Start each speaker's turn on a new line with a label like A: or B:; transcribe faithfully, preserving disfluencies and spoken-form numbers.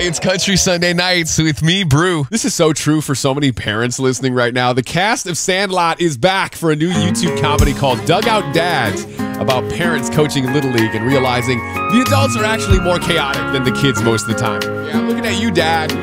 A: Hey, it's Country Sunday Nights with me, Brew.
B: This is so true for so many parents listening right now. The cast of Sandlot is back for a new YouTube comedy called Dugout Dads, about parents coaching Little League and realizing the adults are actually more chaotic than the kids most of the time. Yeah, I'm looking at you, Dad.